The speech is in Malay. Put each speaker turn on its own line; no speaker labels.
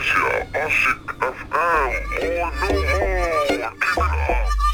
Malaysia, Asyik FM, more no more. Keep it up.